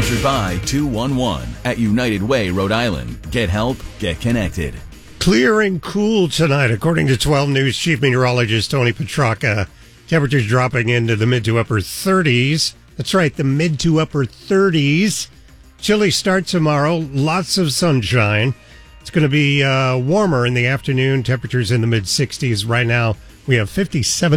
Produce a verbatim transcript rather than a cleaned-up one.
Sponsored by two one one at United Way, Rhode Island. Get help, get connected. Clear and cool tonight, according to twelve News Chief Meteorologist Tony Petracca. Temperatures dropping into the mid to upper thirties. That's right, the mid to upper thirties. Chilly start tomorrow. Lots of sunshine. It's going to be uh, warmer in the afternoon. Temperatures in the mid sixties. Right now, we have fifty-seven.